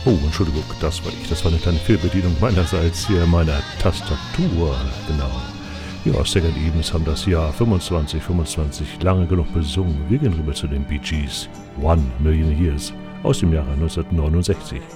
Oh, Entschuldigung, das war ich. Das war eine kleine Fehlbedienung meinerseits hier meiner Tastatur. Genau. Ja, Second Evens haben das Jahr 25 lange genug besungen. Wir gehen rüber zu den Bee Gees. 1 Million Years aus dem Jahre 1969.